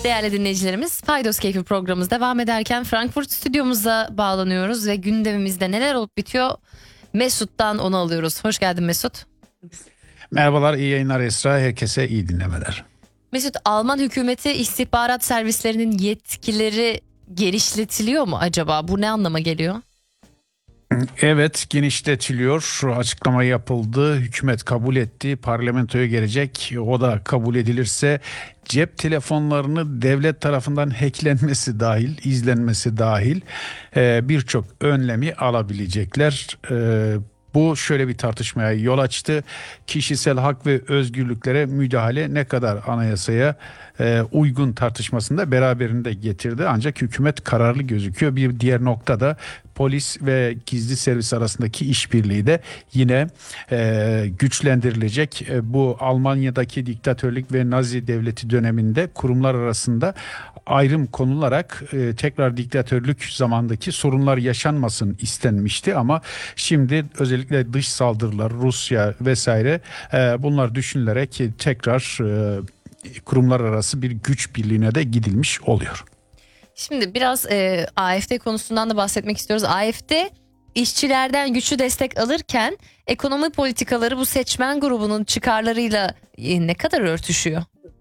Değerli dinleyicilerimiz, Paydos Keyfi programımız devam ederken Frankfurt stüdyomuza bağlanıyoruz ve gündemimizde neler olup bitiyor Mesut'tan onu alıyoruz. Hoş geldin Mesut. Merhabalar, iyi yayınlar Esra. Herkese iyi dinlemeler. Mesut, Alman hükümeti istihbarat servislerinin yetkileri genişletiliyor mu acaba? Bu ne anlama geliyor? Evet, genişletiliyor. Açıklama yapıldı. Hükümet kabul etti. Parlamentoya gelecek. O da kabul edilirse cep telefonlarını devlet tarafından hacklenmesi dahil, izlenmesi dahil birçok önlemi alabilecekler. Bu şöyle bir tartışmaya yol açtı. Kişisel hak ve özgürlüklere müdahale ne kadar anayasaya uygun tartışmasında beraberinde getirdi. Ancak hükümet kararlı gözüküyor. Bir diğer nokta da polis ve gizli servis arasındaki işbirliği de yine güçlendirilecek. Bu Almanya'daki diktatörlük ve Nazi devleti döneminde kurumlar arasında ayrım konularak tekrar diktatörlük zamandaki sorunlar yaşanmasın istenmişti ama şimdi özellikle dış saldırılar, Rusya vesaire bunlar düşünülerek tekrar kurumlar arası bir güç birliğine de gidilmiş oluyor. Şimdi biraz AfD konusundan da bahsetmek istiyoruz. AfD işçilerden güçlü destek alırken ekonomi politikaları bu seçmen grubunun çıkarlarıyla ne kadar örtüşüyor?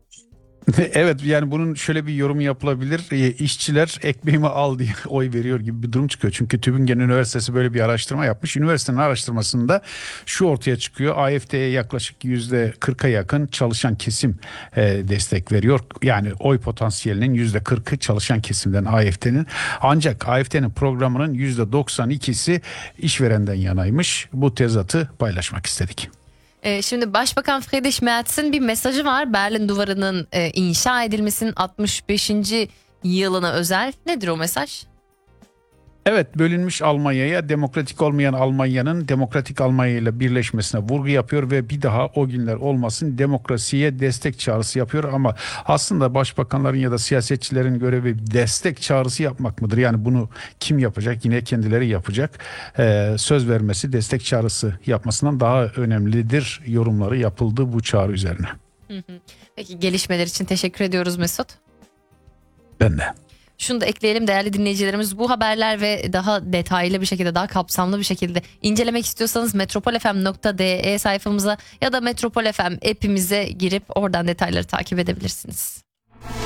Evet, yani bunun şöyle bir yorum yapılabilir. İşçiler ekmeğimi al diye oy veriyor gibi bir durum çıkıyor. Çünkü Tübingen Üniversitesi böyle bir araştırma yapmış. Üniversitenin araştırmasında şu ortaya çıkıyor. AfD'ye yaklaşık %40'a yakın çalışan kesim destek veriyor. Yani oy potansiyelinin %40'ı çalışan kesimden AfD'nin. Ancak AfD'nin programının %92'si işverenden yanaymış. Bu tezatı paylaşmak istedik. Şimdi Başbakan Friedrich Merz'in bir mesajı var. Berlin Duvarı'nın inşa edilmesinin 65. yılına özel. Nedir o mesaj? Evet, bölünmüş Almanya'ya demokratik olmayan Almanya'nın demokratik Almanya ile birleşmesine vurgu yapıyor ve bir daha o günler olmasın demokrasiye destek çağrısı yapıyor. Ama aslında başbakanların ya da siyasetçilerin görevi destek çağrısı yapmak mıdır? Yani bunu kim yapacak? Yine kendileri yapacak. Söz vermesi, destek çağrısı yapmasından daha önemlidir yorumları yapıldı bu çağrı üzerine. Peki, gelişmeler için teşekkür ediyoruz Mesut. Ben de. Şunu da ekleyelim değerli dinleyicilerimiz, bu haberler ve daha detaylı bir şekilde, daha kapsamlı bir şekilde incelemek istiyorsanız metropolfm.de sayfamıza ya da Metropol FM app'imize girip oradan detayları takip edebilirsiniz.